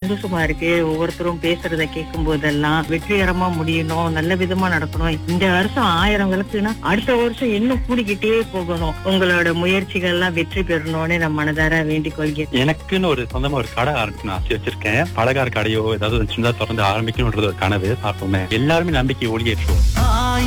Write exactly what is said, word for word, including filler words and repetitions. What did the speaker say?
சந்தோஷமா இருக்கு. ஒவ்வொருத்தரும் பேசுறத கேட்கும் போதெல்லாம் வெற்றிகரமா முடியணும், நல்ல விதமா நடக்கணும். இந்த வருஷம் ஆயிரம் விளக்குனா அடுத்த வருஷம் இன்னும் கூடிக்கிட்டே போகணும். உங்களோட முயற்சிகள் எல்லாம் வெற்றி பெறணும்னு நான் மனதார வேண்டிக் கொள்கிறேன். எனக்குன்னு ஒரு சொந்தமா ஒரு கடை ஆரம்பிக்கணும் ஆசை வச்சிருக்கேன். பலகார கடையோ ஏதாவது சின்னதா திறந்து ஆரம்பிக்கணும்ன்றது ஒரு கனவு. பார்ப்போமே. எல்லாருமே நம்பிக்கை ஒளியேற்றுவோம்.